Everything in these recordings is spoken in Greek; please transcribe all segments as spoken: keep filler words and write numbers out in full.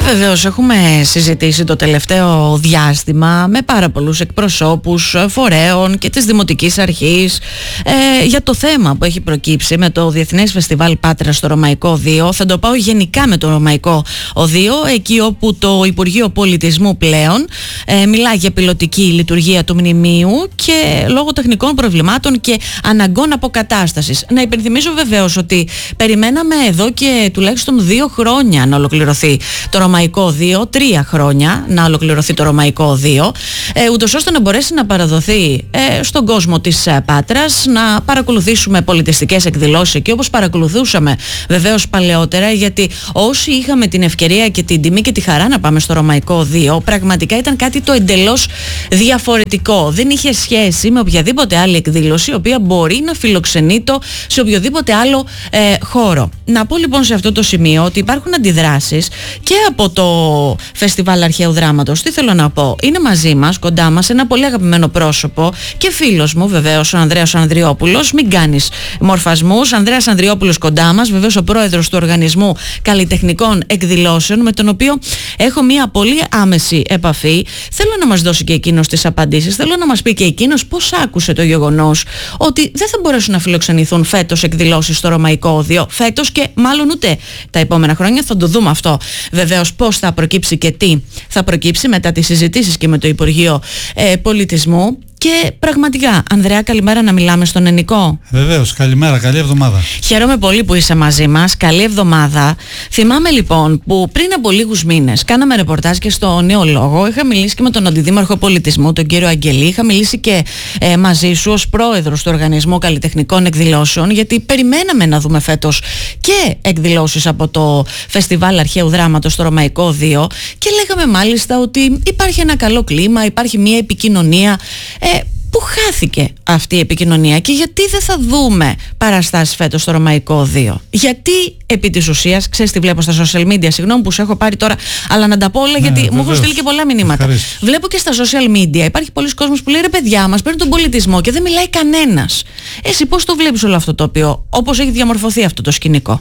Βεβαίως έχουμε συζητήσει το τελευταίο διάστημα με πάρα πολλούς εκπροσώπους φορέων και της Δημοτικής Αρχής ε, για το θέμα που έχει προκύψει με το Διεθνές Φεστιβάλ Πάτρας στο Ρωμαϊκό Οδείο. Θα το πάω γενικά με το Ρωμαϊκό Οδείο, εκεί όπου το Υπουργείο Πολιτισμού πλέον ε, μιλάει για πιλωτική λειτουργία του μνημείου και λόγω τεχνικών προβλημάτων και αναγκών αποκατάστασης. Να υπενθυμίσω βεβαίως ότι περιμέναμε εδώ και τουλάχιστον δύο χρόνια να ολοκληρωθεί το Ρωμαϊκό Οδείο, τρία χρόνια να ολοκληρωθεί το Ρωμαϊκό Οδείο, ε, ούτως ώστε να μπορέσει να παραδοθεί ε, στον κόσμο της ε, Πάτρας, να παρακολουθήσουμε πολιτιστικές εκδηλώσεις εκεί όπως παρακολουθούσαμε βεβαίως παλαιότερα, γιατί όσοι είχαμε την ευκαιρία και την τιμή και τη χαρά να πάμε στο Ρωμαϊκό Οδείο, πραγματικά ήταν κάτι το εντελώς διαφορετικό. Δεν είχε σχέση με οποιαδήποτε άλλη εκδήλωση η οποία μπορεί να φιλοξενεί το σε οποιοδήποτε άλλο ε, χώρο. Να πω λοιπόν σε αυτό το σημείο ότι υπάρχουν αντιδράσεις και από το Φεστιβάλ Αρχαίου Δράματος. Τι θέλω να πω, είναι μαζί μας, κοντά μας, ένα πολύ αγαπημένο πρόσωπο και φίλος μου βεβαίως, ο Ανδρέας Ανδριόπουλος. Μην κάνεις μορφασμούς. Ανδρέας Ανδριόπουλος κοντά μας, βεβαίως ο πρόεδρος του Οργανισμού Καλλιτεχνικών Εκδηλώσεων, με τον οποίο έχω μια πολύ άμεση επαφή. Θέλω να μας δώσει και εκείνος τις απαντήσεις. Θέλω να μας πει και εκείνος πώς άκουσε το γεγονός ότι δεν θα μπορέσουν να φιλοξενηθούν φέτος εκδηλώσεις στο Ρωμαϊκό Οδείο. Φέτος και μάλλον ούτε τα επόμενα χρόνια. Θα το δούμε αυτό βεβαίως πώς θα προκύψει και τι θα προκύψει μετά τις συζητήσεις και με το Υπουργείο ε, Πολιτισμού. Και πραγματικά, Ανδρέα, καλημέρα, να μιλάμε στον Ενικό. Βεβαίως, καλημέρα, καλή εβδομάδα. Χαίρομαι πολύ που είσαι μαζί μας. Καλή εβδομάδα. Θυμάμαι λοιπόν που πριν από λίγους μήνες κάναμε ρεπορτάζ και στο Νέο Λόγο. Είχα μιλήσει και με τον Αντιδήμαρχο Πολιτισμού, τον κύριο Αγγελή. Είχα μιλήσει και ε, μαζί σου ως πρόεδρος του Οργανισμού Καλλιτεχνικών Εκδηλώσεων, γιατί περιμέναμε να δούμε φέτος και εκδηλώσεις από το Φεστιβάλ Αρχαίου Δράματος στο Ρωμαϊκό Οδείο. Και λέγαμε μάλιστα ότι υπάρχει ένα καλό κλίμα, υπάρχει μια επικοινωνία. Ε, Πού χάθηκε αυτή η επικοινωνία και γιατί δεν θα δούμε παραστάσεις φέτος στο Ρωμαϊκό Οδείο? Γιατί επί της ουσίας, ξέρεις τι βλέπω στα social media, συγγνώμη που σε έχω πάρει τώρα, αλλά να τα πω όλα, ναι, γιατί βεβαίως μου έχουν στείλει και πολλά μηνύματα. Ευχαριστώ. Βλέπω και στα social media υπάρχει πολλοί κόσμος που λέει ρε παιδιά μας, παίρνουν τον πολιτισμό και δεν μιλάει κανένας. Εσύ πώς το βλέπεις όλο αυτό το οποίο, όπως έχει διαμορφωθεί αυτό το σκηνικό?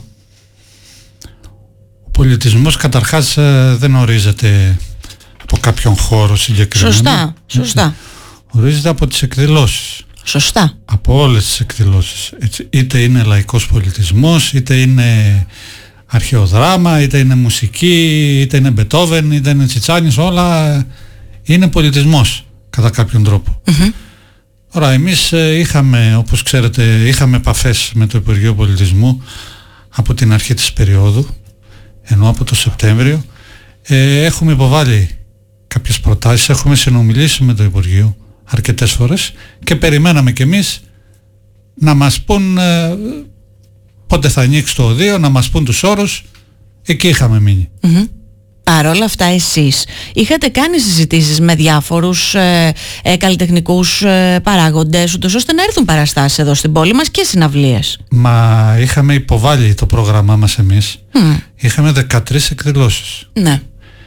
Ο πολιτισμός καταρχάς δεν ορίζεται από κάποιον χώρο συγκεκριμένο. Σωστά, σωστά. Ορίζεται από τις εκδηλώσεις. Σωστά. Από όλες τις εκδηλώσεις. Έτσι, είτε είναι λαϊκός πολιτισμός, είτε είναι αρχαίο δράμα, είτε είναι μουσική, είτε είναι Μπετόβεν, είτε είναι Τσιτσάνης, όλα είναι πολιτισμός κατά κάποιον τρόπο. Mm-hmm. Τώρα εμείς είχαμε, όπως ξέρετε, είχαμε επαφές με το Υπουργείο Πολιτισμού από την αρχή της περίοδου, ενώ από το Σεπτέμβριο. Ε, έχουμε υποβάλει κάποιες προτάσεις, έχουμε συνομιλήσει με το Υπουργείο αρκετές φορές και περιμέναμε κι εμείς να μας πούν ε, πότε θα ανοίξει το οδείο, να μας πούν τους όρους. Εκεί είχαμε μείνει. Mm-hmm. Παρ' όλα αυτά εσείς είχατε κάνει συζητήσεις με διάφορους ε, ε, καλλιτεχνικούς ε, παράγοντες, ούτως ώστε να έρθουν παραστάσεις εδώ στην πόλη μας και συναυλίες? Μα είχαμε υποβάλει το πρόγραμμά μας εμείς. Mm. Είχαμε δεκατρείς εκδηλώσεις. Ναι.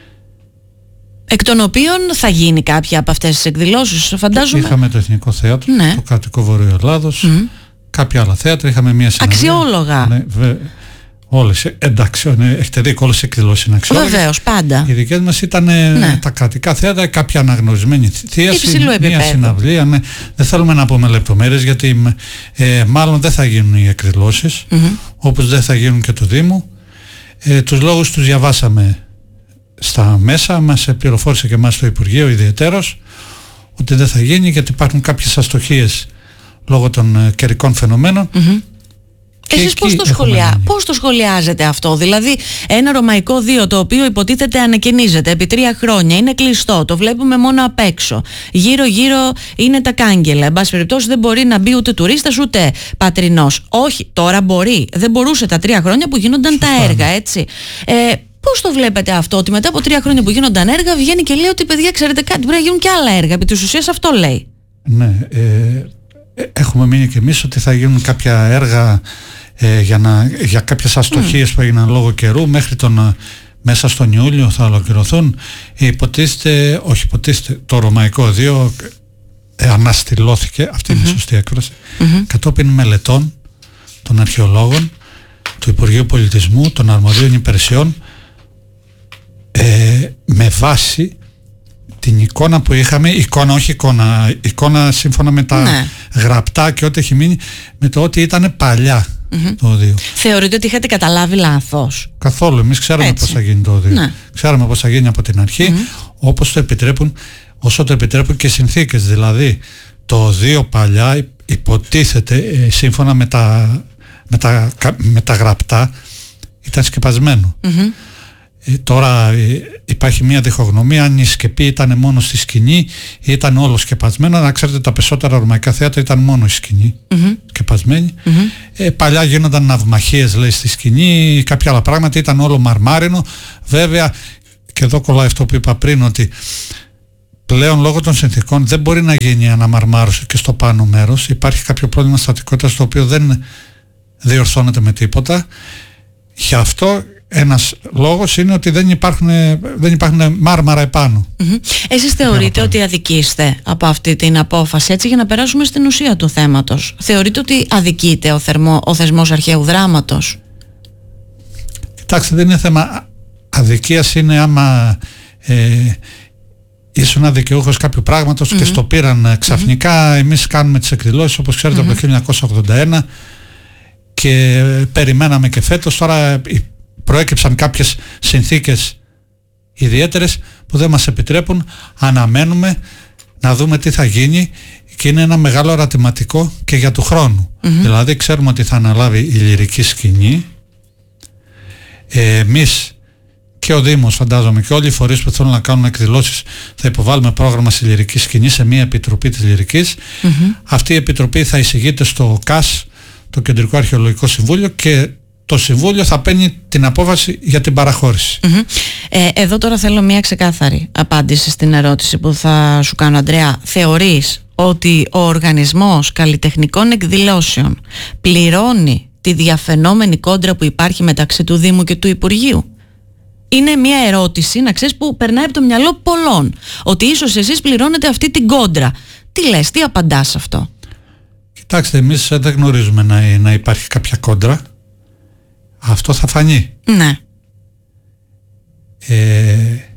Εκ των οποίων θα γίνει κάποια από αυτές τις εκδηλώσεις, φαντάζομαι. Είχαμε το Εθνικό Θέατρο, ναι, το Κρατικό Βορείο Ελλάδος, mm. κάποια άλλα θέατρα, είχαμε μια συναυλία. Αξιόλογα. Ναι, βε, όλες, εντάξει, ναι, έχετε δει και όλες οι εκδηλώσεις είναι αξιόλογες. Βεβαίως, πάντα. Οι δικές μας ήταν ναι. τα κρατικά θέατρα, κάποια αναγνωρισμένη θίαση, μια συναυλία. Ναι. Δεν θέλουμε να πούμε λεπτομέρειες, γιατί ε, μάλλον δεν θα γίνουν οι εκδηλώσεις, mm-hmm. όπως δεν θα γίνουν και του Δήμου. Ε, τους λόγους τους διαβάσαμε στα μέσα, μας πληροφόρησε και εμάς το Υπουργείο ιδιαιτέρως ότι δεν θα γίνει, γιατί υπάρχουν κάποιες αστοχίες λόγω των καιρικών φαινομένων. Mm-hmm. Εσείς πώς το, σχολιά, πώς το σχολιάζετε αυτό? Δηλαδή ένα Ρωμαϊκό Οδείο το οποίο υποτίθεται ανακαινίζεται επί τρία χρόνια, είναι κλειστό, το βλέπουμε μόνο απ' έξω, γύρω γύρω είναι τα κάγκελα, εν πάση περιπτώσει δεν μπορεί να μπει ούτε τουρίστας ούτε πατρινός. Όχι, τώρα μπορεί, δεν μπορούσε τα τρία χρόνια που γίνονταν Σωστά. τα έργα, έτσι. Ε, Πώς το βλέπετε αυτό, ότι μετά από τρία χρόνια που γίνονταν έργα βγαίνει και λέει ότι παιδιά ξέρετε κάτι, πρέπει να γίνουν και άλλα έργα? Επί της ουσίας αυτό λέει. Ναι, ε, έχουμε μείνει και εμείς ότι θα γίνουν κάποια έργα ε, για, να, για κάποιες αστοχίες mm. που έγιναν λόγω καιρού μέχρι τον, μέσα στον Ιούλιο θα ολοκληρωθούν. Υποτίθεται, όχι υποτίθεται, το Ρωμαϊκό Οδείο ε, αναστηλώθηκε, αυτή είναι mm-hmm. η σωστή έκφραση, mm-hmm. κατόπιν μελετών των αρχαιολόγων, του Υπουργείου Πολιτισμού, των αρμοδίων υπηρεσιών. Ε, με βάση την εικόνα που είχαμε, εικόνα όχι εικόνα, εικόνα σύμφωνα με τα ναι. γραπτά και ό,τι έχει μείνει, με το ότι ήταν παλιά mm-hmm. το οδείο. Θεωρείτε ότι είχατε καταλάβει λάθος? Καθόλου, εμείς ξέραμε πώς θα γίνει το οδείο. Ναι. Ξέραμε πώς θα γίνει από την αρχή, mm-hmm. όπως το επιτρέπουν, όσο το επιτρέπουν και οι συνθήκες. Δηλαδή, το οδείο παλιά υποτίθεται, ε, σύμφωνα με τα, με, τα, με τα γραπτά, ήταν σκεπασμένο. Mm-hmm. Ε, τώρα ε, υπάρχει μια διχογνωμία αν η σκεπή ήταν μόνο στη σκηνή ή ήταν όλο σκεπασμένο. Να ξέρετε, τα περισσότερα ρωμαϊκά θέατρα ήταν μόνο η σκηνή mm-hmm. σκεπασμένη. Mm-hmm. Ε, παλιά γίνονταν ναυμαχίες, λέει, στη σκηνή, κάποια άλλα πράγματα, ήταν όλο μαρμάρινο. Βέβαια, και εδώ κολλάει αυτό που είπα πριν, ότι πλέον λόγω των συνθήκων δεν μπορεί να γίνει αναμαρμάρωση και στο πάνω μέρος. Υπάρχει κάποιο πρόβλημα στατικότητας το οποίο δεν διορθώνεται με τίποτα. Γι' αυτό ένας λόγος είναι ότι δεν υπάρχουν, δεν υπάρχουν μάρμαρα επάνω. Mm-hmm. Εσείς θεωρείτε ότι αδικείστε από αυτή την απόφαση, έτσι, για να περάσουμε στην ουσία του θέματος? Θεωρείτε ότι αδικείται ο, θερμό, ο θεσμός αρχαίου δράματος? Κοιτάξτε, δεν είναι θέμα αδικίας, είναι άμα ε, ήσουν δικαιούχος κάποιου πράγματος mm-hmm. και στο πήραν ξαφνικά. Mm-hmm. Εμείς κάνουμε τις εκδηλώσεις, όπως ξέρετε, mm-hmm. από το χίλια εννιακόσια ογδόντα ένα και περιμέναμε και φέτος. Τώρα προέκυψαν κάποιες συνθήκες ιδιαίτερες που δεν μας επιτρέπουν. Αναμένουμε να δούμε τι θα γίνει και είναι ένα μεγάλο ερωτηματικό και για του χρόνου. Mm-hmm. Δηλαδή ξέρουμε ότι θα αναλάβει η λυρική σκηνή. Ε, εμείς και ο Δήμος, φαντάζομαι, και όλοι οι φορείς που θέλουν να κάνουν εκδηλώσεις, θα υποβάλουμε πρόγραμμα στη λυρική σκηνή, σε μια επιτροπή της λυρικής. Mm-hmm. Αυτή η επιτροπή θα εισηγείται στο ΚΑΣ, το Κεντρικό Αρχαιολογικό Συμβούλιο, και το Συμβούλιο θα παίρνει την απόφαση για την παραχώρηση. Mm-hmm. Ε, εδώ τώρα θέλω μια ξεκάθαρη απάντηση στην ερώτηση που θα σου κάνω, Ανδρέα. Θεωρείς ότι ο Οργανισμός Καλλιτεχνικών Εκδηλώσεων πληρώνει τη διαφαινόμενη κόντρα που υπάρχει μεταξύ του Δήμου και του Υπουργείου? Είναι μια ερώτηση, να ξέρεις, που περνάει από το μυαλό πολλών, ότι ίσως εσείς πληρώνετε αυτή την κόντρα. Τι λες, τι απαντάς αυτό? Κοιτάξτε, εμείς δεν γνωρίζουμε να, να υπάρχει κάποια κόντρα. Αυτό θα φανεί. Ναι. Ε,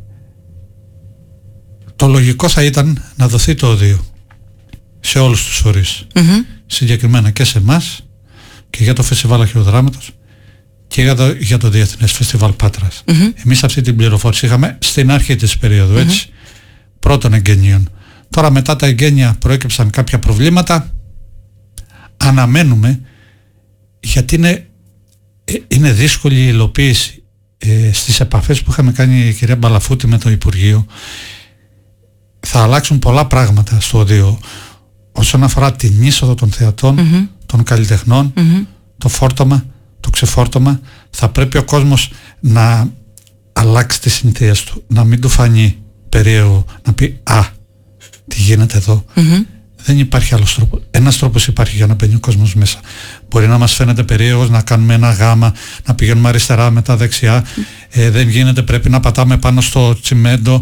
το λογικό θα ήταν να δοθεί το οδείο σε όλους τους φορείς. Mm-hmm. Συγκεκριμένα και σε εμάς και για το Φεστιβάλ Αρχαιοδράματος και για το, για το Διεθνές Φεστιβάλ Πάτρας. Mm-hmm. Εμείς αυτή την πληροφόρηση είχαμε στην αρχή της περίοδου, έτσι, mm-hmm. πρώτων εγγενείων. Τώρα μετά τα εγγένεια προέκυψαν κάποια προβλήματα. Αναμένουμε, γιατί είναι, είναι δύσκολη η υλοποίηση. Ε, στις επαφές που είχαμε κάνει η κυρία Μπαλαφούτη με το Υπουργείο, θα αλλάξουν πολλά πράγματα στο οδείο όσον αφορά την είσοδο των θεατών, mm-hmm. των καλλιτεχνών, mm-hmm. το φόρτωμα, το ξεφόρτωμα. Θα πρέπει ο κόσμος να αλλάξει τις συνήθειες του, να μην του φανεί περίεργο, να πει «Α, τι γίνεται εδώ». Mm-hmm. Δεν υπάρχει άλλος τρόπος. Ένας τρόπος υπάρχει για να μπαίνει ο κόσμος μέσα. Μπορεί να μας φαίνεται περίεργος να κάνουμε ένα γάμα, να πηγαίνουμε αριστερά μετά δεξιά. Mm. Ε, δεν γίνεται, πρέπει να πατάμε πάνω στο τσιμέντο.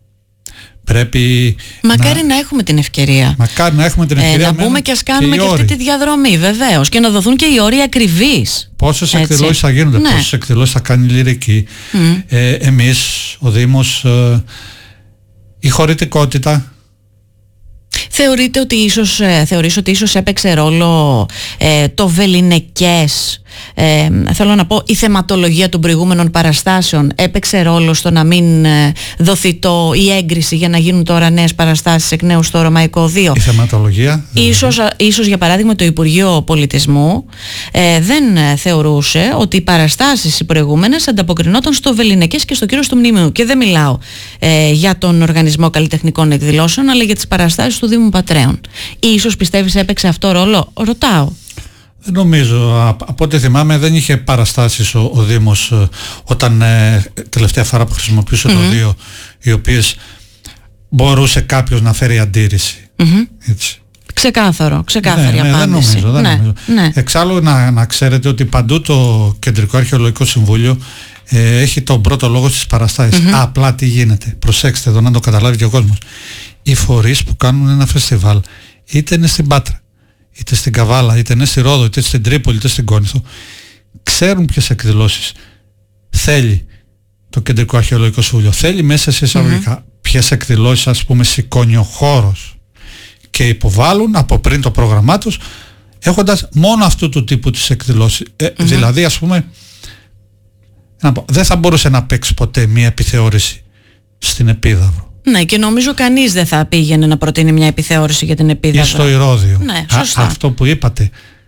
Πρέπει Μακάρι να... να έχουμε την ευκαιρία. Μακάρι να έχουμε την ευκαιρία. Ε, να μπούμε και ας κάνουμε και, και αυτή τη διαδρομή, βεβαίως. Και να δοθούν και οι όροι ακριβείς. Πόσες εκδηλώσεις θα γίνονται, ναι. πόσες εκδηλώσεις θα κάνει η λυρική. Mm. Ε, εμείς, ο Δήμος, ε, η χωρητικότητα. Θεωρείτε ότι ίσως, ε, θεωρείς ότι ίσως έπαιξε ρόλο ε, το βεληνικές, ε, θέλω να πω η θεματολογία των προηγούμενων παραστάσεων έπαιξε ρόλο στο να μην ε, δοθεί το, η έγκριση για να γίνουν τώρα νέες παραστάσεις εκ νέου στο Ρωμαϊκό Οδείο? Η θεματολογία ίσως, ίσως για παράδειγμα το Υπουργείο Πολιτισμού ε, δεν ε, θεωρούσε ότι οι παραστάσεις οι προηγούμενες ανταποκρινόταν στο βεληνικές και στο κύρος του Μνημείου, και δεν μιλάω ε, για τον Οργανισμό Καλλιτεχνικών Εκδηλώσεων, αλλά για τις παραστάσεις του Δήμου Πατρέων. Ίσως πιστεύεις έπαιξε αυτό ρόλο? Ρωτάω. Δεν νομίζω. Από ό,τι θυμάμαι δεν είχε παραστάσεις ο, ο Δήμος ε, όταν ε, τελευταία φορά που χρησιμοποιούσε mm-hmm. το Οδείο, οι οποίες μπορούσε κάποιος να φέρει αντίρρηση. Mm-hmm. Έτσι. Ξεκάθαρο, ξεκάθαρη ναι, ναι, απάντηση. Δεν νομίζω, δεν ναι, νομίζω. Ναι. Εξάλλου να, να ξέρετε ότι παντού το Κεντρικό Αρχαιολογικό Συμβούλιο ε, έχει τον πρώτο λόγο στις παραστάσεις. Mm-hmm. Α, απλά τι γίνεται. Προσέξτε εδώ να το καταλάβει και ο κόσμος. Οι φορείς που κάνουν ένα φεστιβάλ, είτε είναι στην Πάτρα, είτε στην Καβάλα, είτε είναι στη Ρόδο, είτε στην Τρίπολη, είτε στην Κόνηθο, ξέρουν ποιες εκδηλώσεις θέλει το Κεντρικό Αρχαιολογικό Συμβούλιο. Θέλει μέσα σε εισαγωγικά mm-hmm. ποιες εκδηλώσεις, ας πούμε, σηκώνει ο χώρος και υποβάλλουν από πριν το πρόγραμμά τους, έχοντας μόνο αυτού του τύπου τις εκδηλώσεις. Ε, mm-hmm. Δηλαδή, ας πούμε, δεν θα μπορούσε να παίξει ποτέ μια επιθεώρηση στην Επίδαυρο. Ναι, και νομίζω κανείς δεν θα πήγαινε να προτείνει μια επιθεώρηση για την Επίδαυρο. Ή στο Ηρώδειο. Ναι, σωστά. Α, αυτό που είπατε.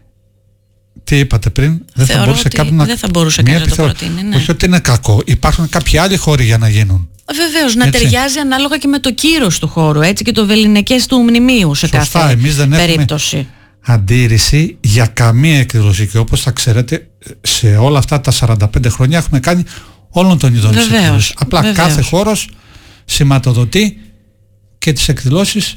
Τι είπατε πριν, δεν Θεωρώ θα μπορούσε ότι κάποιος να, δεν θα μπορούσε να το προτείνει. Ναι. Όχι ότι είναι κακό. Υπάρχουν κάποιοι άλλοι χώροι για να γίνουν. Βεβαίως, να ταιριάζει ανάλογα και με το κύρος του χώρου, έτσι, και το βεληνικές του μνημείου σε Σωστά, κάθε εμείς δεν περίπτωση. Έχουμε αντίρρηση για καμία εκδήλωση, και όπως θα ξέρετε, σε όλα αυτά τα σαράντα πέντε χρόνια έχουμε κάνει όλων των ειδών της εκδήλωσης. Απλά βεβαίως. Κάθε χώρος σηματοδοτεί και τις εκδηλώσεις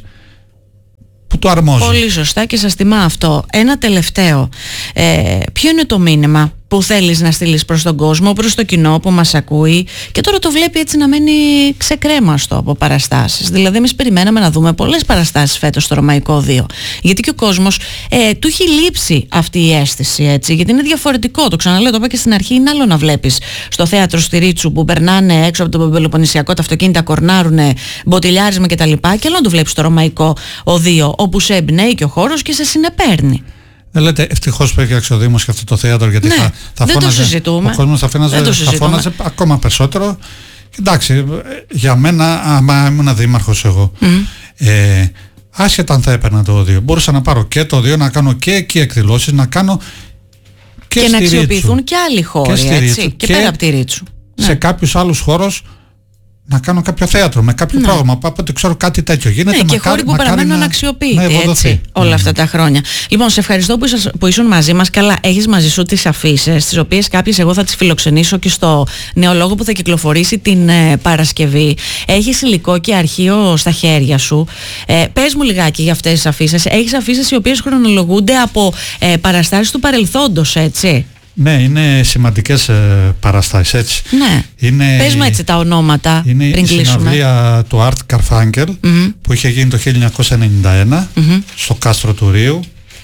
που του αρμόζει. Πολύ σωστά και σας τιμά αυτό. Ένα τελευταίο. Ε, ποιο είναι το μήνυμα που θέλεις να στείλεις προς τον κόσμο, προς το κοινό που μας ακούει και τώρα το βλέπει έτσι να μένει ξεκρέμαστο από παραστάσεις? Δηλαδή εμείς περιμέναμε να δούμε πολλές παραστάσεις φέτος στο Ρωμαϊκό δύο, γιατί και ο κόσμος ε, του έχει λείψει αυτή η αίσθηση, έτσι, γιατί είναι διαφορετικό, το ξαναλέω, το είπα και στην αρχή, είναι άλλο να βλέπεις στο θέατρο στη Ρίτσου που περνάνε έξω από το Πελοποννησιακό τα αυτοκίνητα, κορνάρουνε, μποτιλιάρισμα κτλ, και άλλο να το βλέπεις στο Ρωμαϊκό δύο, όπου σε εμπνέει και ο χώρος και σε συνεπέρνει. Δεν λέτε ευτυχώς που έφτιαξε ο Δήμος και αυτό το θέατρο, γιατί ναι, θα, θα δεν φώναζε, το συζητούμε. ο κόσμος θα, φέναζε, θα φώναζε ακόμα περισσότερο. Εντάξει, για μένα, άμα ήμουν δήμαρχος εγώ, mm. ε, άσχετα αν θα έπαιρνα το δύο, μπορούσα να πάρω και το δύο, να κάνω και εκεί εκδηλώσεις, να κάνω και, και στη να αξιοποιηθούν Ρίτσου, και άλλοι χώροι, και, έτσι, και, και πέρα από τη Ρίτσου. Σε ναι. κάποιους άλλους χώρους να κάνω κάποιο θέατρο με κάποιο ναι. πρόγραμμα, από ό,τι ξέρω κάτι τέτοιο γίνεται. Ναι, και χώροι που παραμένουν αναξιοποιητοί, έτσι, όλα ναι. αυτά τα χρόνια. Λοιπόν, σε ευχαριστώ που, ήσασ, που ήσουν μαζί μας. Καλά, έχεις μαζί σου τις αφίσες, τις οποίες κάποιες εγώ θα τις φιλοξενήσω και στο νεολόγο που θα κυκλοφορήσει την ε, Παρασκευή. Έχεις υλικό και αρχείο στα χέρια σου. Ε, πες μου λιγάκι για αυτές τις αφίσες. Έχεις αφίσες οι οποίες χρονολογούνται από ε, παραστάσεις του παρελθόντος, έτσι? Ναι, είναι σημαντικές ε, παραστάσεις, έτσι. Ναι. Είναι, πες μου έτσι τα ονόματα είναι πριν κλείσουμε. Είναι η συναυλία του Art Carfunkel mm-hmm. που είχε γίνει το χίλια εννιακόσια ενενήντα ένα mm-hmm. στο Κάστρο του Ρίου.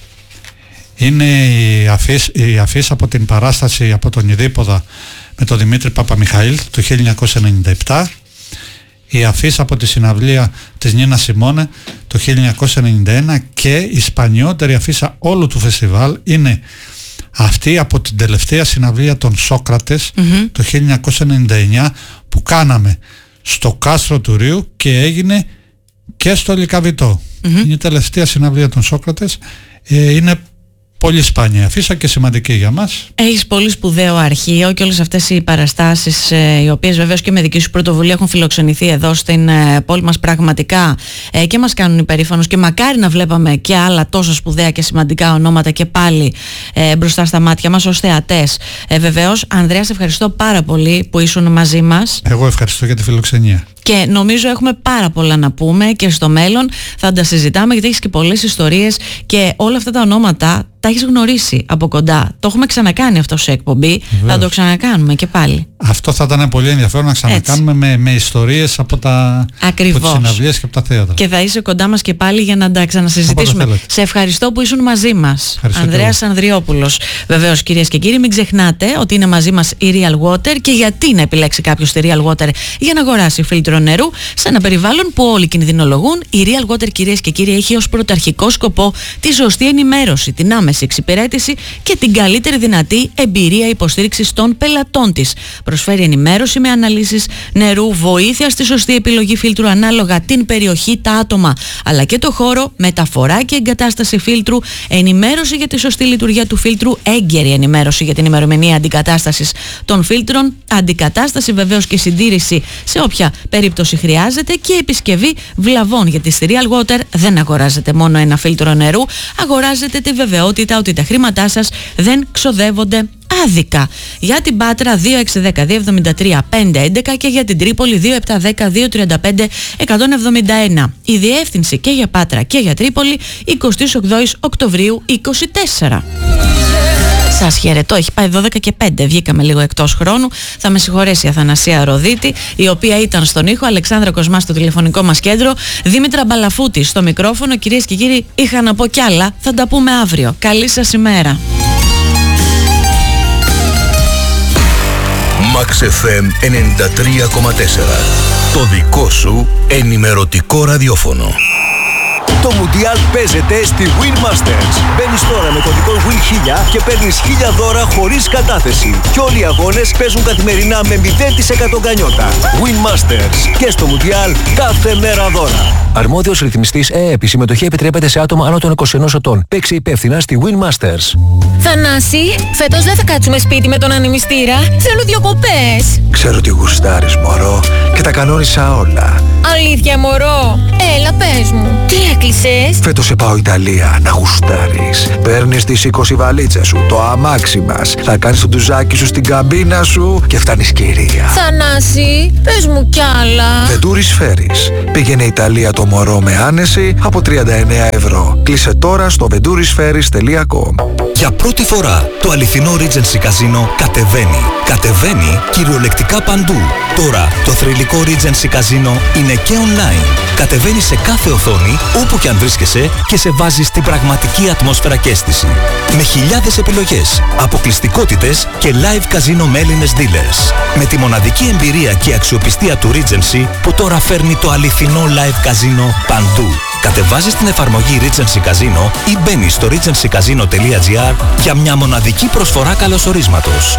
Είναι η αφίς, η αφίς από την παράσταση από τον Ιδίποδα με τον Δημήτρη Παπαμιχαήλ το χίλια εννιακόσια ενενήντα επτά. Η αφίς από τη συναυλία της Νίνα Σιμώνε το χίλια εννιακόσια ενενήντα ένα και η σπανιότερη αφίσα όλου του φεστιβάλ είναι αυτή από την τελευταία συναυλία των Σόκρατες mm-hmm. το χίλια εννιακόσια ενενήντα εννιά που κάναμε στο Κάστρο του Ρίου και έγινε και στο Λυκαβητό. Mm-hmm. Είναι η τελευταία συναυλία των Σόκρατες. Ε, είναι πολύ σπάνια αφίσα και σημαντική για μας. Έχεις πολύ σπουδαίο αρχείο και όλες αυτές οι παραστάσεις ε, οι οποίες βεβαίως και με δική σου πρωτοβουλία έχουν φιλοξενηθεί εδώ στην ε, πόλη μας πραγματικά ε, και μας κάνουν υπερήφανος και μακάρι να βλέπαμε και άλλα τόσο σπουδαία και σημαντικά ονόματα και πάλι ε, μπροστά στα μάτια μας ως θεατές. Ε, βεβαίως, Ανδρέα, σε ευχαριστώ πάρα πολύ που ήσουν μαζί μας. Εγώ ευχαριστώ για τη φιλοξενία. Και νομίζω έχουμε πάρα πολλά να πούμε και στο μέλλον θα τα συζητάμε, γιατί έχεις και πολλές ιστορίες και όλα αυτά τα ονόματα τα έχεις γνωρίσει από κοντά. Το έχουμε ξανακάνει αυτό σε εκπομπή. Βεβαίως. Θα το ξανακάνουμε και πάλι. Αυτό θα ήταν πολύ ενδιαφέρον να ξανακάνουμε με, με ιστορίες από, τα, από τις συναυλίες και από τα θέατρα. Και θα είσαι κοντά μας και πάλι για να τα ξανασυζητήσουμε. Σε ευχαριστώ που ήσουν μαζί μας. Ανδρέας Ανδριόπουλος. Βεβαίως, κυρίες και κύριοι, μην ξεχνάτε ότι είναι μαζί μας η Real Water. Και γιατί να επιλέξει κάποιος τη Real Water για να αγοράσει φίλτρο νερού σε ένα περιβάλλον που όλοι κινδυνολογούν? Η Real Water, κυρίες και κύριοι, έχει ως πρωταρχικό σκοπό τη σωστή ενημέρωση, την άμεση εξυπηρέτηση και την καλύτερη δυνατή εμπειρία υποστήριξης των πελατών της. Προσφέρει ενημέρωση με αναλύσεις νερού, βοήθεια στη σωστή επιλογή φίλτρου ανάλογα την περιοχή, τα άτομα αλλά και το χώρο, μεταφορά και εγκατάσταση φίλτρου, ενημέρωση για τη σωστή λειτουργία του φίλτρου, έγκαιρη ενημέρωση για την ημερομηνία αντικατάστασης των φίλτρων, αντικατάσταση βεβαίως και συντήρηση σε όποια περίπτωση χρειάζεται και επισκευή βλαβών, γιατί στη Real Water δεν αγοράζετε μόνο ένα φίλτρο νερού, αγοράζετε τη βεβαιότητα ότι τα χρήματά σας δεν ξοδεύονται άδικα. Για την Πάτρα δύο έξι ένα δύο επτά τρία πέντε έντεκα και για την Τρίπολη δύο επτά ένα μηδέν δύο τρία πέντε ένα εβδομήντα ένα. Η διεύθυνση και για Πάτρα και για Τρίπολη εικοστή όγδοη Οκτωβρίου είκοσι τέσσερα. Σας χαιρετώ, έχει πάει δώδεκα και πέντε, βγήκαμε λίγο εκτός χρόνου. Θα με συγχωρέσει η Αθανασία Ροδίτη, η οποία ήταν στον ήχο, Αλεξάνδρα Κοσμά στο τηλεφωνικό μας κέντρο, Δήμητρα Μπαλαφούτη στο μικρόφωνο. Κυρίες και κύριοι, είχα να πω κι άλλα, θα τα πούμε αύριο. Καλή σας ημέρα. Max εφ εμ ενενήντα τρία κόμμα τέσσερα. Το δικό σου ενημερωτικό ραδιόφωνο. Το Μουντιάλ παίζεται στη Win Masters. Μπαίνεις τώρα με κωδικό Win χίλια και παίρνεις χίλια δώρα χωρίς κατάθεση. Και όλοι οι αγώνες παίζουν καθημερινά με μηδέν τοις εκατό γκανιότα. Win Masters. Και στο Μουντιάλ κάθε μέρα δώρα. Αρμόδιος ρυθμιστής ΕΕΠ. Η συμμετοχή επιτρέπεται σε άτομα άνω των είκοσι ενός ετών. Παίξε υπεύθυνα στη Win Masters. Θανάση, φέτος δεν θα κάτσουμε σπίτι με τον ανεμιστήρα. Θέλω διακοπές. Ξέρω τι γουστάρεις, μωρό, και τα κανόνισα όλα. Αλήθεια, μωρό. Έλα, πες μου. Τι έκλεισες? Φέτος σε πάω Ιταλία να γουστάρεις. Παίρνεις τις είκοσι βαλίτσες σου, το αμάξι μας. Θα κάνεις το ντουζάκι σου στην καμπίνα σου και φτάνεις κυρία. Θανάση, πες μου κι άλλα. Ventouris Ferries. Πήγαινε Ιταλία το μωρό με άνεση από τριάντα εννέα ευρώ. Κλείσε τώρα στο ventouris ferries τελεία com. Για πρώτη φορά το αληθινό Regency Casino κατεβαίνει. Κατεβαίνει κυριολεκτικά παντού. Τώρα το θρυλικό Regency Casino είναι και online. Κατεβαίνει σε κάθε οθόνη όπου και αν βρίσκεσαι και σε βάζει στην πραγματική ατμόσφαιρα και αίσθηση. Με χιλιάδες επιλογές, αποκλειστικότητες και live casino με Έλληνες dealers. Με τη μοναδική εμπειρία και αξιοπιστία του Regency που τώρα φέρνει το αληθινό live casino παντού. Κατεβάζεις την εφαρμογή Regency Casino ή μπαίνεις στο regency casino τελεία gr για μια μοναδική προσφορά καλωσορίσματος.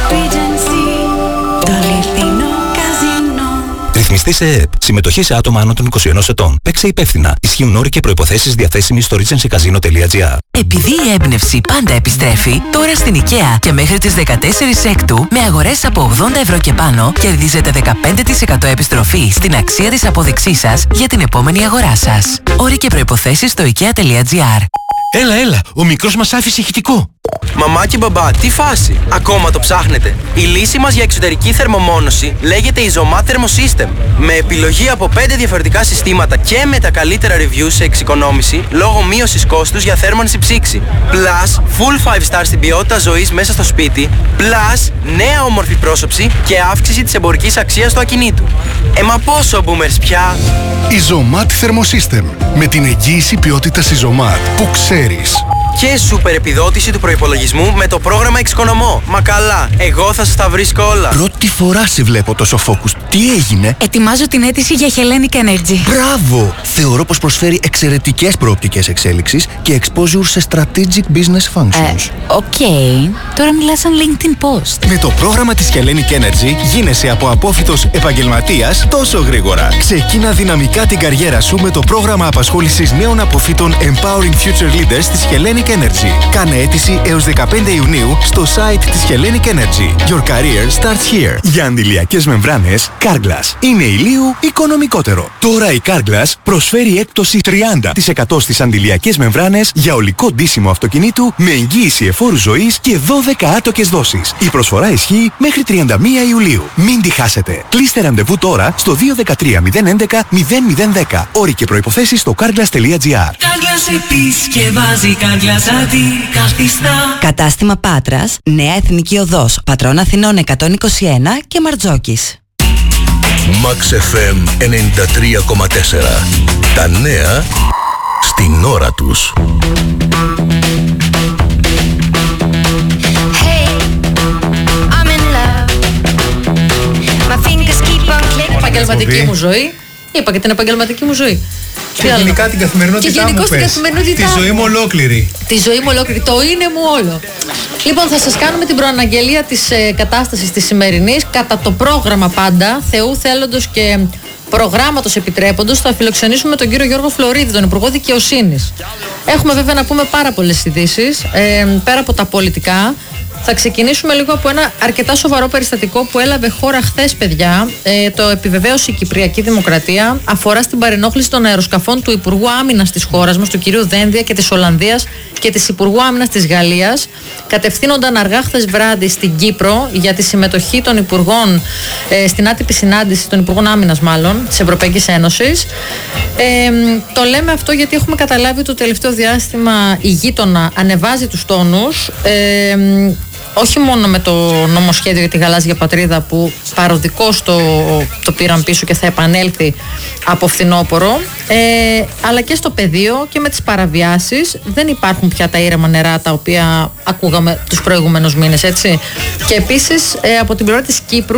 Regency, το αληθινό καζίνο. Ρυθμιστής ΕΕΠ. Συμμετοχή σε άτομα άνω των είκοσι ενός ετών. Παίξε υπεύθυνα. Ισχύουν όροι και προϋποθέσεις διαθέσιμοι στο regency casino τελεία gr. Επειδή η έμπνευση πάντα επιστρέφει, τώρα στην IKEA και μέχρι τις δεκατέσσερις Έκτου με αγορές από ογδόντα ευρώ και πάνω κερδίζετε δεκαπέντε τοις εκατό επιστροφή στην αξία της απόδειξής σας για την επόμενη αγορά σας. Όροι και προϋποθέσεις στο ikea τελεία gr. Έλα, έλα, ο μικρός μας άφησε ηχητικό. Μαμά και μπαμπά, τι φάση! Ακόμα το ψάχνετε? Η λύση μας για εξωτερική θερμομόνωση λέγεται Isomat Thermosystem. Με επιλογή από πέντε διαφορετικά συστήματα και με τα καλύτερα reviews σε εξοικονόμηση λόγω μείωσης κόστους για θέρμανση ψήξη. Plus, full five star στην ποιότητα ζωής μέσα στο σπίτι. Plus, νέα όμορφη πρόσωψη και αύξηση της εμπορικής αξίας του ακινήτου. Ε, μα πόσο boomers πια! Isomat Thermosystem. Με την εγγύηση ποιότητας Isomat που ξέρεις. Και σούπερ επιδότηση του προϋπολογισμού με το πρόγραμμα Εξοικονομώ. Μα καλά, εγώ θα σας τα βρίσκω όλα. Πρώτη φορά σε βλέπω τόσο focus. Τι έγινε? Ετοιμάζω την αίτηση για Hellenic Energy. Μπράβο! Θεωρώ πως προσφέρει εξαιρετικές προοπτικές εξέλιξης και exposure σε strategic business functions. Οκ. Okay. Τώρα μιλάς σαν LinkedIn post. Με το πρόγραμμα της Hellenic Energy γίνεσαι από απόφοιτος επαγγελματίας τόσο γρήγορα. Ξεκίνα δυναμικά την καριέρα σου με το πρόγραμμα απασχόλησης νέων αποφύτων Empowering Future Leaders της Hellenic Energy. Κάνε αίτηση έως δεκαπέντε Ιουνίου στο site της Hellenic Energy. Your career starts here. Για αντιλιακές μεμβράνες, Carglass είναι ηλίου οικονομικότερο. Τώρα η Carglass προσφέρει έκπτωση τριάντα τοις εκατό στις αντιλιακές μεμβράνες για ολικό ντύσιμο αυτοκινήτου με εγγύηση εφόρου ζωής και δώδεκα άτοκες δόσεις. Η προσφορά ισχύει μέχρι τριάντα μία Ιουλίου. Μην τη χάσετε. Κλείστε ραντεβού τώρα στο δύο ένα τρία μηδέν έντεκα μηδέν μηδέν δέκα. Όροι και προϋποθέσεις στο carglass τελεία gr. Carglass επισκευάζει, Carglass αντικαθιστά. Κατάστημα Πάτρας, Νέα Εθνική Οδός, Πατρών Αθηνών εκατόν είκοσι ένα και Μαρτζόκης. Max εφ εμ ενενήντα τρία κόμμα τέσσερα. Τα νέα στην ώρα τους. Επαγγελματική μου ζωή. Είπα και την επαγγελματική μου ζωή. Και γενικά την καθημερινότητά μου πες. Τη ζωή μου ολόκληρη. Τη ζωή μου ολόκληρη. Το είναι μου όλο. Λοιπόν, θα σας κάνουμε την προαναγγελία της ε, κατάστασης της σημερινής. Κατά το πρόγραμμα πάντα, Θεού θέλοντος και προγράμματος επιτρέποντος, θα φιλοξενήσουμε τον κύριο Γιώργο Φλωρίδη, τον Υπουργό Δικαιοσύνης. Έχουμε βέβαια να πούμε πάρα πολλές ειδήσεις, ε, πέρα από τα πολιτικά. Θα ξεκινήσουμε λίγο από ένα αρκετά σοβαρό περιστατικό που έλαβε χώρα χθες, παιδιά. Ε, το επιβεβαίωσε η Κυπριακή Δημοκρατία. Αφορά στην παρενόχληση των αεροσκαφών του Υπουργού Άμυνας της χώρας μας, του κυρίου Δένδια, και της Ολλανδίας και της Υπουργού Άμυνας της Γαλλίας. Κατευθύνονταν αργά χθες βράδυ στην Κύπρο για τη συμμετοχή των Υπουργών ε, στην άτυπη συνάντηση των Υπουργών Άμυνας, μάλλον, της Ευρωπαϊκής Ένωσης. Ε, το λέμε αυτό γιατί έχουμε καταλάβει το τελευταίο διάστημα η γείτονα ανεβάζει τους τόνους. Ε, όχι μόνο με το νομοσχέδιο για τη γαλάζια πατρίδα που παροδικώς το, το πήραν πίσω και θα επανέλθει από φθινόπωρο, ε, αλλά και στο πεδίο και με τις παραβιάσεις. Δεν υπάρχουν πια τα ήρεμα νερά τα οποία ακούγαμε τους προηγούμενους μήνες, έτσι. Και επίσης ε, από την πλευρά της Κύπρου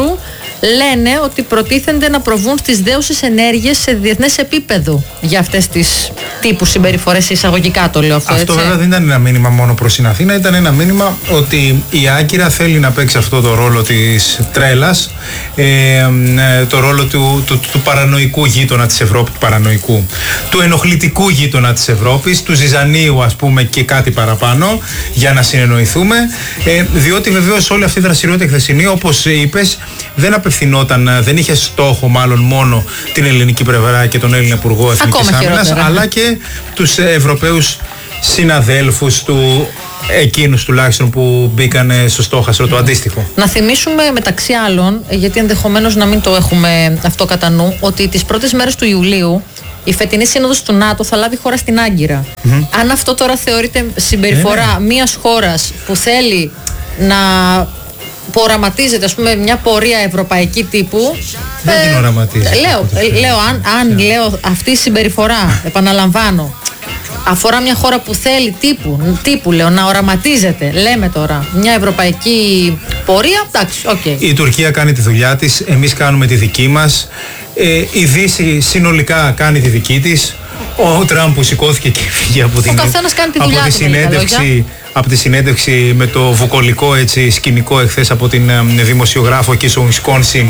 λένε ότι προτίθενται να προβούν στις δέουσες ενέργειες σε διεθνές επίπεδο για αυτές τις τύπου συμπεριφορές, εισαγωγικά το λέω αυτό, αυτό έτσι. βέβαια δεν ήταν ένα μήνυμα μόνο προς την Αθήνα, ήταν ένα μήνυμα ότι η Άγκυρα θέλει να παίξει αυτό το ρόλο της τρέλας, ε, το ρόλο του, του, του παρανοϊκού γείτονα της Ευρώπης, του παρανοϊκού, του ενοχλητικού γείτονα της Ευρώπης, του ζυζανίου ας πούμε και κάτι παραπάνω, για να συνεννοηθούμε, ε, διότι βεβαίως όλη αυτή η δραστηριότητα χθεσινή, όπως είπες, δεν απευθυνόταν, δεν είχε στόχο μάλλον μόνο την ελληνική πλευρά και τον Έλληνα Υπουργό Εθνικής Άμυνας, αλλά και τους Ευρωπαίους συναδέλφους του, εκείνους τουλάχιστον που μπήκαν στο στόχαστρο το αντίστοιχο. Να θυμίσουμε μεταξύ άλλων, γιατί ενδεχομένως να μην το έχουμε αυτό κατά νου, ότι τις πρώτες μέρες του Ιουλίου η φετινή σύνοδος του ΝΑΤΟ θα λάβει χώρα στην Άγκυρα. Mm-hmm. Αν αυτό τώρα θεωρείται συμπεριφορά yeah. μιας χώρας που θέλει να που οραματίζεται, ας πούμε, μια πορεία ευρωπαϊκή τύπου. Δεν ε, την οραματίζεται. Λέω, λέω αν, αν λέω αυτή η συμπεριφορά, επαναλαμβάνω, αφορά μια χώρα που θέλει τύπου, τύπου λέω, να οραματίζεται, λέμε τώρα, μια ευρωπαϊκή πορεία, εντάξει, οκ. Okay. Η Τουρκία κάνει τη δουλειά της, εμείς κάνουμε τη δική μας, ε, η Δύση συνολικά κάνει τη δική της. Ο Τραμπ που σηκώθηκε και φύγε από την, από τη συνέντευξη, από τη συνέντευξη με το βουκολικό έτσι, σκηνικό εχθές από την ε, δημοσιογράφο εκεί στο Wisconsin,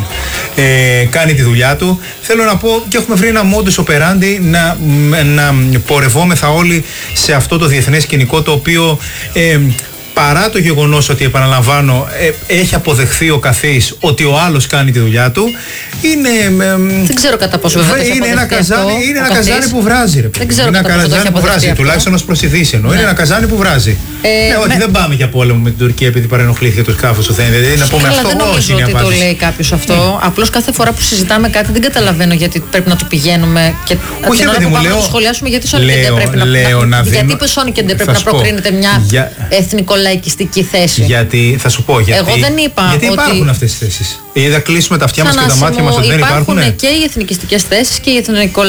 ε, κάνει τη δουλειά του. Θέλω να πω και έχουμε βρει ένα modus operandi να, να πορευόμεθα όλοι σε αυτό το διεθνές σκηνικό, το οποίο ε, παρά το γεγονός ότι, επαναλαμβάνω, ε, έχει αποδεχθεί ο καθής ότι ο άλλος κάνει τη δουλειά του, είναι... Ε, δεν ξέρω κατά πόσο βέβαια είναι, είναι ένα καζάνι, αυτό, είναι ένα καζάνι που βράζει. Ρε. Δεν ξέρω είναι κατά ένα καζάνι που βράζει, αυτό. Τουλάχιστον ως προς τη Δύση εννοώ. Ναι. Είναι ένα καζάνι που βράζει. Ε, ναι, όχι, με... δεν πάμε για πόλεμο με την Τουρκία επειδή παρενοχλήθηκε το σκάφος του Θένδε. Δηλαδή, να πούμε αυτό, δεν νομίζω ότι το λέει κάποιος αυτό. Απλώς κάθε φορά που συζητάμε κάτι δεν καταλαβαίνω γιατί πρέπει να το πηγαίνουμε και από την ώρα που πάμε να το σχολιάσουμε γιατί Σόνικεντε πρέπει να προκρίνεται μια εθνικολαϊκιστική θέση. Γιατί, θα σου πω, γιατί, εγώ δεν είπα γιατί ότι υπάρχουν αυτές τις θέσεις. Ή θα κλείσουμε τα αυτιά μας και τα μάτια μας ότι δεν υπάρχουν. Υπάρχουν και οι εθνικιστικές θέσεις και οι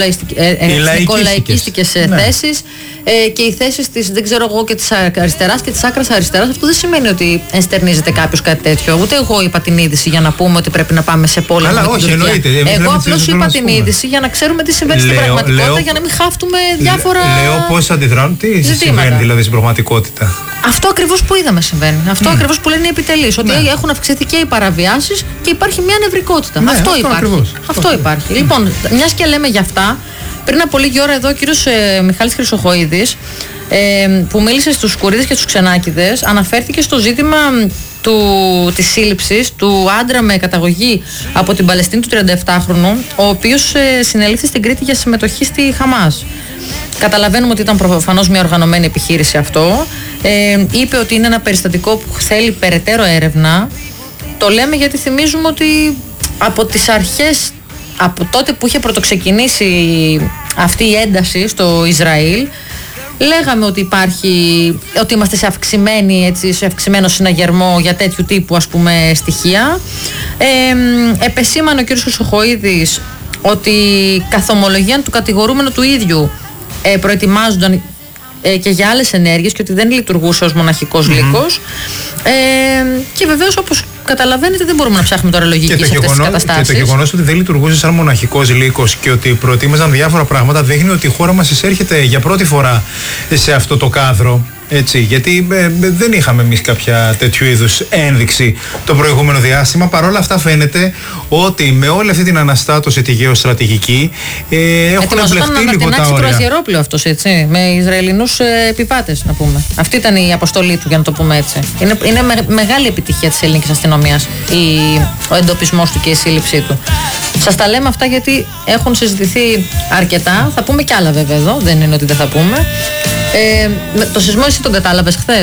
εθνικολαϊκιστικές θέσεις ε, και οι θέσεις της, δεν ξέρω εγώ, και της αριστεράς και της άκρας αριστεράς. Αυτό δεν σημαίνει ότι ενστερνίζεται κάποιος κάτι τέτοιο. Ούτε εγώ είπα την είδηση για να πούμε ότι πρέπει να πάμε σε πόλεμο. Αλλά όχι, εννοείται. Εγώ απλώς είπα την είδηση για να ξέρουμε τι συμβαίνει στην πραγματικότητα, για να μην χάφτουμε διάφορα. Λέω πώς αντιδρούν, τι συμβαίνει δηλαδή στην πραγματικότητα. Αυτό ακριβώς που είδαμε συμβαίνει. Αυτό mm. ακριβώς που λένε οι επιτελείς. Ότι ναι. έχουν αυξηθεί και οι παραβιάσεις και υπάρχει μια νευρικότητα. Ναι, αυτό, αυτό υπάρχει. Ακριβώς. Αυτό υπάρχει. Mm. Λοιπόν, μιας και λέμε για αυτά, πριν από λίγη ώρα εδώ ο κύριος ε, Μιχάλης Χρυσοχοΐδης, ε, που μίλησε στους Κουρίδες και στους Ξενάκηδες, αναφέρθηκε στο ζήτημα του, της σύλληψης του άντρα με καταγωγή από την Παλαιστίνη του τριανταεπτάχρονου, ο οποίος ε, συνελήφθη στην Κρήτη για συμμετοχή στη Χαμάς. Καταλαβαίνουμε ότι ήταν προφανώς μια οργανωμένη επιχείρηση αυτό. Ε, είπε ότι είναι ένα περιστατικό που θέλει περαιτέρω έρευνα. Το λέμε γιατί θυμίζουμε ότι από τις αρχές, από τότε που είχε πρωτοξεκινήσει αυτή η ένταση στο Ισραήλ, λέγαμε ότι υπάρχει, ότι είμαστε σε, αυξημένη, έτσι, σε αυξημένο συναγερμό για τέτοιου τύπου, ας πούμε, στοιχεία. Ε, επεσήμανε ο κ. Χρυσοχοΐδης ότι καθ' ομολογία του κατηγορούμενου του ίδιου ε, προετοιμάζονταν ε, και για άλλες ενέργειες και ότι δεν λειτουργούσε ως μοναχικός mm-hmm. λύκος. Ε, και βεβαίως, όπως καταλαβαίνετε, δεν μπορούμε να ψάχνουμε τώρα λογική σε αυτές τις καταστάσεις. Και το γεγονός ότι δεν λειτουργούσε σαν μοναχικός λύκος και ότι προετοίμαζαν διάφορα πράγματα δείχνει ότι η χώρα μας εισέρχεται για πρώτη φορά σε αυτό το κάδρο. Έτσι, γιατί ε, δεν είχαμε εμείς κάποια τέτοιου είδους ένδειξη το προηγούμενο διάστημα. Παρ' όλα αυτά φαίνεται ότι με όλη αυτή την αναστάτωση τη γεωστρατηγική ε, έχουν εμπλεχτεί λίγο τα όρια. Ετοιμαζόταν να αερόπλοιο αυτός, έτσι, με Ισραηλινούς ε, επιβάτες, να πούμε. Αυτή ήταν η αποστολή του, για να το πούμε έτσι. Είναι, είναι με, μεγάλη επιτυχία της ελληνικής αστυνομίας η, ο εντοπισμός του και η σύλληψή του. Σας τα λέμε αυτά γιατί έχουν συζητηθεί αρκετά. Θα πούμε κι άλλα βέβαια εδώ, δεν είναι ότι δεν θα πούμε. Ε, το σεισμό εσύ τον κατάλαβες χθες?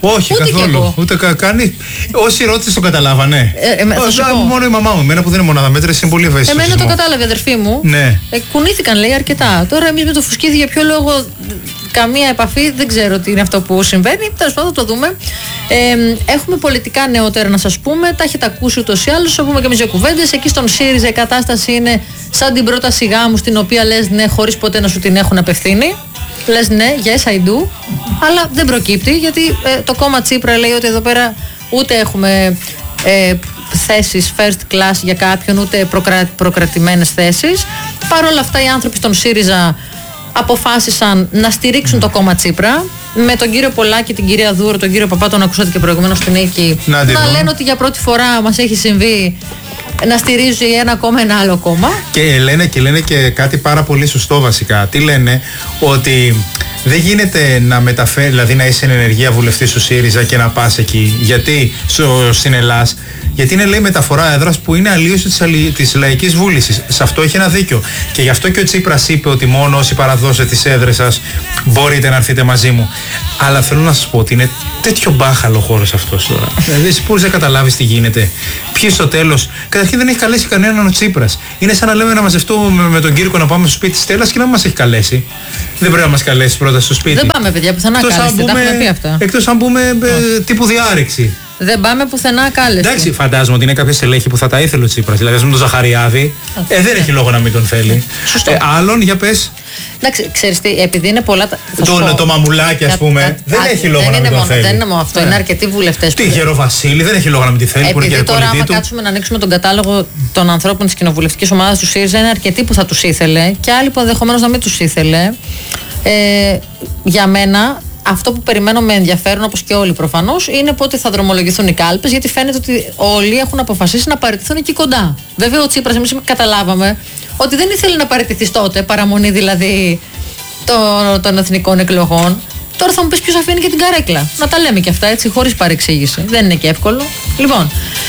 Όχι, ούτε καθόλου. Ούτε κα, κάνει. Όσοι ρώτησε το καταλάβανε. Ε, ε, Ω, μόνο η μαμά μου, εμένα που δεν είναι μονάδα μέτρηση, είναι πολύ ευαίσθητο. Εμένα το κατάλαβε η αδερφή μου. Ναι. Ε, κουνήθηκαν, λέει, αρκετά. Τώρα εμείς με το φουσκίδι για ποιο λόγο, καμία επαφή, δεν ξέρω τι είναι αυτό που συμβαίνει. Τέλος πάντων, το δούμε. Ε, έχουμε πολιτικά νεότερα να σας πούμε. Τα έχετε ακούσει ούτως ή άλλως. Θα πούμε και εμείς δύο κουβέντες. Εκεί στον ΣΥΡΙΖΑ η κατάσταση είναι σαν την πρόταση γάμου, στην οποία λες ναι, χωρίς ποτέ να σου την έχουν απευθύνει. Λες ναι, yes I do, αλλά δεν προκύπτει γιατί ε, το κόμμα Τσίπρα λέει ότι εδώ πέρα ούτε έχουμε ε, θέσεις first class για κάποιον, ούτε προκρα, προκρατημένες θέσεις. Παρ' όλα αυτά οι άνθρωποι στον ΣΥΡΙΖΑ αποφάσισαν να στηρίξουν το κόμμα Τσίπρα, με τον κύριο Πολάκη, την κυρία Δούρο, τον κύριο Παπά, τον ακούσατε και προηγουμένως στην Νίκη, να, να λένε ότι για πρώτη φορά μας έχει συμβεί να στηρίζει ένα κόμμα ένα άλλο κόμμα. Και λένε, και λένε και κάτι πάρα πολύ σωστό βασικά. Τι λένε? Ότι δεν γίνεται να μεταφέρει, δηλαδή να είσαι ενεργεία βουλευτής του ΣΥΡΙΖΑ και να πας εκεί. Γιατί στο, στην Ελλάς, γιατί είναι, λέει, μεταφορά έδρας που είναι αλλίωση της, της λαϊκής βούλησης. Σε αυτό έχει ένα δίκιο. Και γι' αυτό και ο Τσίπρας είπε ότι μόνο όσοι παραδώσετε τις έδρες σας μπορείτε να έρθετε μαζί μου. Αλλά θέλω να σας πω ότι είναι τέτοιο μπάχαλο χώρος αυτός τώρα. Δηλαδή, εσύ πώς δεν καταλάβεις τι γίνεται. Ποιοι στο τέλος. Καταρχήν δεν έχει καλέσει κανέναν ο Τσίπρας. Είναι σαν να λέμε να μαζευτούμε με, με τον Κύρκο να πάμε στο σπίτι της Στέλλας και να μας έχει καλέσει. Δεν πρέπει να μας καλέσει πρώτα στο σπίτι. Δεν πάμε, παιδιά, πουθενά κάλεστε. Τα έχουμε πει αυτά. Εκτός αν πούμε ε, τύπου διάρρηξη. Δεν πάμε πουθενά κάλεστε. Εντάξει, φαντάζομαι ότι είναι κάποια στελέχη που θα τα ήθελε ο Τσίπρας. Δηλαδή, με τον Ζαχαριάδη, ε, δεν έχει λόγο να μην τον θέλει. Σωστό. Ε, άλλον, για πες. Εντάξει, ξέρεις τι, επειδή είναι πολλά. Το, το μαμουλάκι, ας πούμε, κα, δεν κα, έχει λόγο να μην τον θέλει. Δεν είναι μόνο αυτό, είναι αρκετοί βουλευτές. Τι, Γεροβασίλη, δεν έχει λόγο να μην τη θέλει. Επειδή τώρα, άμα κάτσουμε να ανοίξουμε τον κατάλογο των ανθρώπων της κοινοβουλευτικής ομάδας του ΣΥΡΙΖΑ, είναι αρκετοί που θα τους ήθελε και άλλοι που ενδεχομένως να μην τους ήθελε. Ε, για μένα, αυτό που περιμένω με ενδιαφέρον, όπως και όλοι προφανώς, είναι πότε θα δρομολογηθούν οι κάλπες, γιατί φαίνεται ότι όλοι έχουν αποφασίσει να παραιτηθούν εκεί κοντά. Βέβαια, ο Τσίπρας, εμείς καταλάβαμε ότι δεν ήθελε να παραιτηθεί τότε, παραμονή δηλαδή των, των εθνικών εκλογών. Τώρα θα μου πεις ποιος αφήνει και την καρέκλα. Να τα λέμε και αυτά έτσι, χωρίς παρεξήγηση. Δεν είναι και εύκολο. Λοιπόν,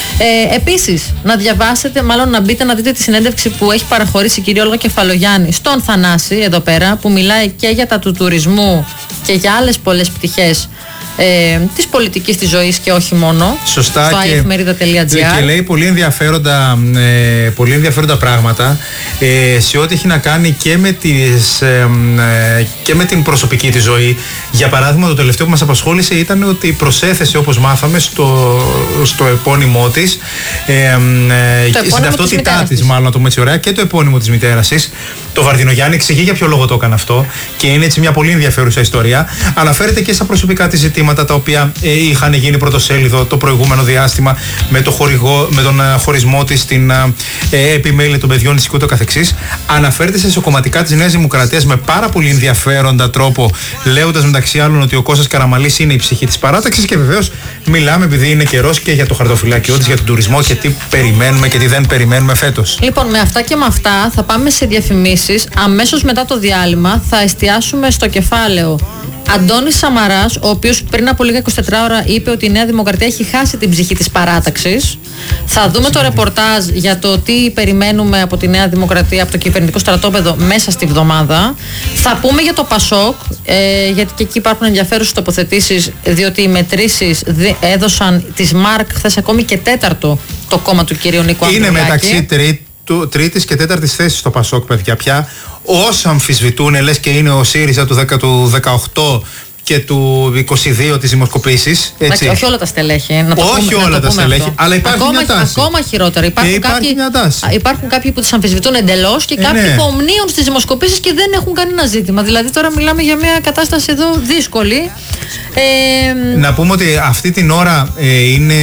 ε, επίσης, να διαβάσετε, μάλλον να μπείτε να δείτε τη συνέντευξη που έχει παραχωρήσει η κυρία Όλγα Κεφαλογιάννη στον Θανάση, εδώ πέρα, που μιλάει και για τα του τουρισμού και για άλλες πολλές πτυχές ε, της πολιτικής της ζωής και όχι μόνο. Σωστά. Στο και, iefmerida.gr. και λέει πολύ ενδιαφέροντα, ε, πολύ ενδιαφέροντα πράγματα ε, σε ό,τι έχει να κάνει και με, τις, ε, ε, και με την προσωπική της ζωή. Για παράδειγμα, το τελευταίο που μας απασχόλησε ήταν ότι προσέθεσε, όπως μάθαμε, στο, στο επώνυμό της, ε, ε, στην ταυτότητά της, μάλλον να το πούμε έτσι ωραία, και το επώνυμο της μητέρας της. Το Βαρδινογιάννη εξηγεί για ποιο λόγο το έκανε αυτό και είναι έτσι μια πολύ ενδιαφέρουσα ιστορία. Αναφέρεται και στα προσωπικά της ζητήματα τα οποία ε, είχαν γίνει πρωτοσέλιδο το προηγούμενο διάστημα με, το χορηγό, με τον ε, χωρισμό της, στην ε, επιμέλεια των παιδιών της και ούτω καθεξής. Αναφέρεται σε κομματικά της Νέας Δημοκρατίας με πάρα πολύ ενδιαφέροντα τρόπο, λέγοντας μεταξύ άλλων ότι ο Κώστας Καραμανλής είναι η ψυχή της παράταξης και βεβαίως μιλάμε, επειδή είναι καιρός, και για το χαρτοφυλάκιό της, για τον τουρισμό και τι περιμένουμε και τι δεν περιμένουμε φέτος. Λοιπόν, με αυτά και με αυτά θα πάμε σε διαφημίσεις. Αμέσως μετά το διάλειμμα θα εστιάσουμε στο κεφάλαιο Αντώνης Σαμαράς, ο οποίος πριν από λίγα είκοσι τέσσερις ώρα είπε ότι η Νέα Δημοκρατία έχει χάσει την ψυχή της παράταξης. Θα δούμε το ρεπορτάζ για το τι περιμένουμε από τη Νέα Δημοκρατία, από το κυβερνητικό στρατόπεδο μέσα στη βδομάδα. Θα πούμε για το Πασόκ, ε, γιατί και εκεί υπάρχουν ενδιαφέρουσες τοποθετήσεις, διότι οι μετρήσεις έδωσαν της ΜΑΡΚ χθες ακόμη και τέταρτο το κόμμα του κυρίου Νίκου Ανδρουλάκη. Είναι μεταξύ τρίτου Του, τρίτης και τέταρτης θέσης στο Πασόκ, παιδιά, πια. Όσα αμφισβητούν, λες και είναι ο ΣΥΡΙΖΑ του, δέκα, του δεκαοκτώ και του είκοσι δύο της δημοσκοπήσεις. Έτσι. Όχι όλα τα στελέχη. Να το όχι πούμε, όλα να το τα στελέχη, αυτό. αλλά υπάρχει ακόμα, μια τάση. Ακόμα χειρότερα. Υπάρχουν, υπάρχει κάποιοι, μια τάση. υπάρχουν κάποιοι που τις αμφισβητούν εντελώς και ε, κάποιοι ναι. που ομνίουν στις δημοσκοπήσεις και δεν έχουν κανένα ζήτημα. Δηλαδή τώρα μιλάμε για μια κατάσταση εδώ δύσκολη. Ε, να πούμε ότι αυτή την ώρα ε, είναι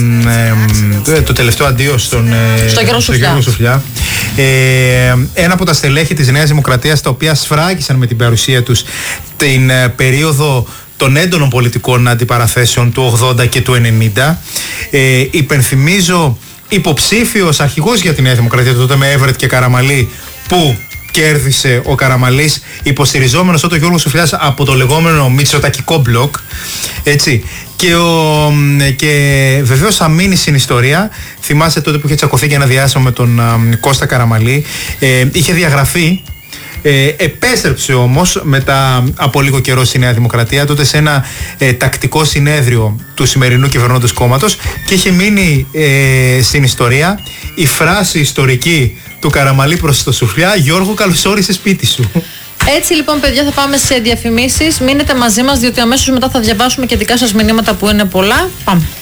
ε, ε, το τελευταίο αντίο στον ε, στο Γιώργο Σουφλιά. Σουφλιά. Ε, ένα από τα στελέχη της Νέας Δημοκρατίας, τα οποία σφράγισαν με την παρουσία τους την ε, περίοδο των έντονων πολιτικών αντιπαραθέσεων του ογδόντα και του ενενήντα. Ε, υπενθυμίζω, υποψήφιος αρχηγός για τη Νέα Δημοκρατία τότε με Έβρετ και Καραμανλή, που κέρδισε ο Καραμανλής, υποστηριζόμενος τότε ο Γιώργος Σουφλιάς από το λεγόμενο μητσοτακικό μπλοκ, έτσι. Και, ο, και βεβαίως θα μείνει στην ιστορία. Θυμάστε τότε που είχε τσακωθεί για ένα διάστημα με τον α, Κώστα Καραμανλή, ε, είχε διαγραφεί Ε, επέστρεψε όμως μετά από λίγο καιρό στη Νέα Δημοκρατία, τότε σε ένα ε, τακτικό συνέδριο του σημερινού κυβερνώντος κόμματος, και είχε μείνει ε, στην ιστορία η φράση ιστορική του Καραμαλή προς το Σουφλιά: Γιώργο, καλώς όρισες σπίτι σου. Έτσι λοιπόν, παιδιά, θα πάμε σε διαφημίσεις. Μείνετε μαζί μας, διότι αμέσως μετά θα διαβάσουμε και δικά σας μηνύματα που είναι πολλά. Πάμε.